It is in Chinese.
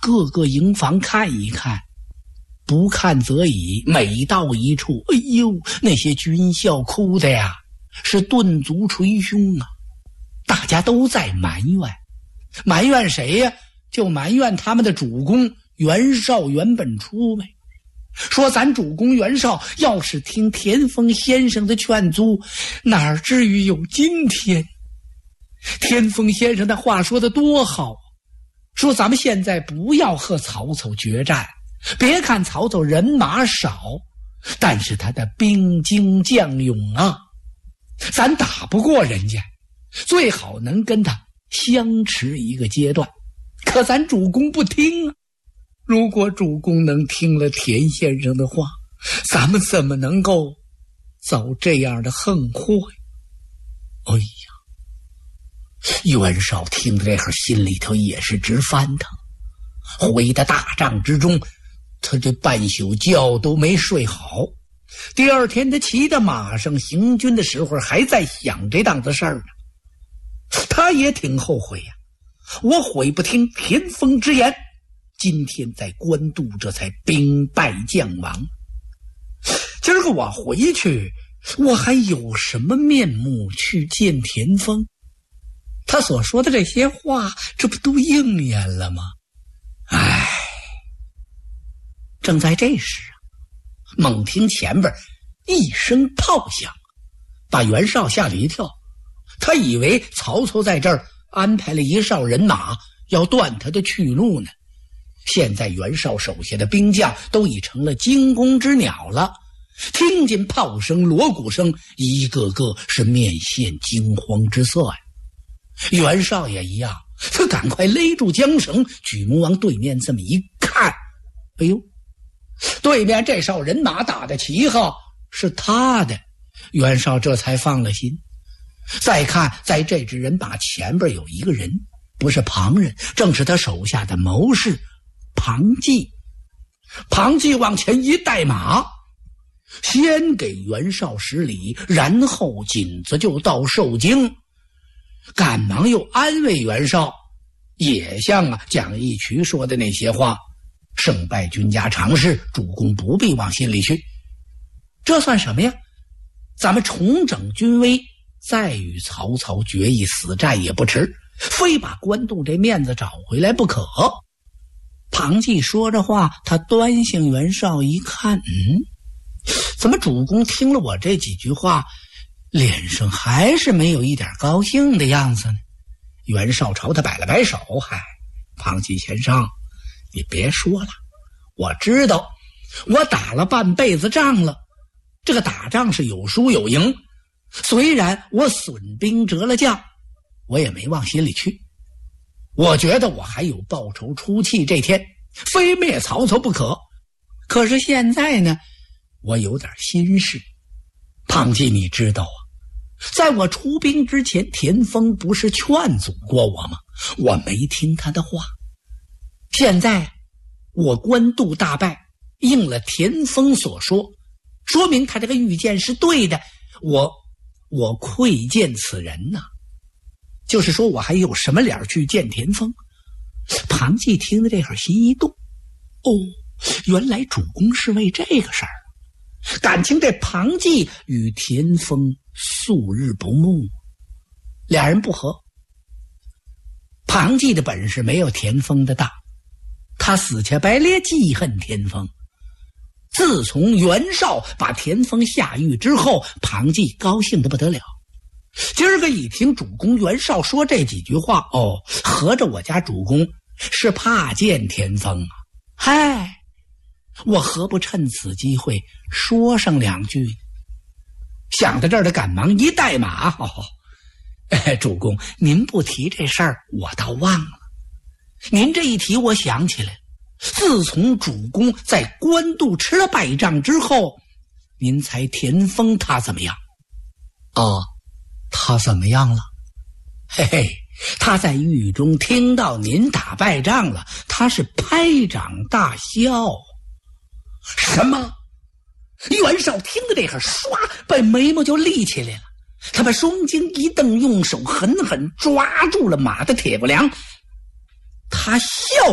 各个营房看一看，不看则已，每到一处，哎呦，那些军校哭的呀，是顿足捶胸啊！大家都在埋怨谁呀？就埋怨他们的主公袁绍袁本初呗。说咱主公袁绍要是听田丰先生的劝阻，哪至于有今天？田丰先生的话说得多好，说咱们现在不要和曹操决战，别看曹操人马少，但是他的兵精将勇啊，咱打不过人家，最好能跟他相持一个阶段。可咱主公不听啊！如果主公能听了田先生的话，咱们怎么能够遭这样的横祸呀？哎呀，袁绍听着这会儿心里头也是直翻腾。回到大帐之中，他这半宿觉都没睡好。第二天他骑到马上行军的时候，还在想这档子事儿呢。他也挺后悔呀，我悔不听田丰之言，今天在官渡这才兵败将亡。今儿个我回去，我还有什么面目去见田丰？他所说的这些话，这不都应验了吗？唉，正在这时啊，猛听前边一声炮响，把袁绍吓了一跳。他以为曹操在这儿安排了一哨人马，要断他的去路呢。现在袁绍手下的兵将都已成了惊弓之鸟了，听见炮声锣鼓声，一个个是面现惊慌之色呀。袁绍也一样，他赶快勒住缰绳，举目往对面这么一看，哎呦，对面这哨人马打的旗号是他的，袁绍这才放了心。再看，在这支人马前边有一个人，不是旁人，正是他手下的谋士庞纪。庞纪往前一带马，先给袁绍施礼，然后紧着就到受惊，赶忙又安慰袁绍，也像蒋义渠说的那些话，胜败君家常事，主公不必往心里去。这算什么呀？咱们重整军威，再与曹操决一死战也不迟，非把关渡这面子找回来不可。庞纪说着话，他端详袁绍一看，怎么主公听了我这几句话，脸上还是没有一点高兴的样子呢？袁绍朝他摆了摆手，嗨，庞纪先生，你别说了，我知道我打了半辈子仗了，这个打仗是有输有赢，虽然我损兵折了将，我也没往心里去。我觉得我还有报仇出气这天，非灭曹操不可。可是现在呢，我有点心事。庞纪，你知道啊，在我出兵之前，田丰不是劝阻过我吗？我没听他的话。现在我官渡大败，应了田丰所说，说明他这个预见是对的，我愧见此人呐。就是说我还有什么脸去见田丰？庞纪听着这会儿心一动，原来主公是为这个事儿。感情这庞纪与田丰素日不睦，俩人不和。庞纪的本事没有田丰的大，他死乞白咧记恨田丰。自从袁绍把田丰下狱之后，庞纪高兴得不得了。今儿个一听主公袁绍说这几句话，合着我家主公是怕见田丰啊。嗨，我何不趁此机会说上两句？想到这儿，他赶忙一带马，主公您不提这事儿，我倒忘了。您这一提，我想起来了，自从主公在官渡吃了败仗之后，您猜田丰他怎么样？他怎么样了？嘿嘿，他在狱中听到您打败仗了，他是拍掌大笑。什么？袁绍听到这会儿，唰，把眉毛就立起来了。他把双睛一瞪，用手狠狠抓住了马的铁不梁。他笑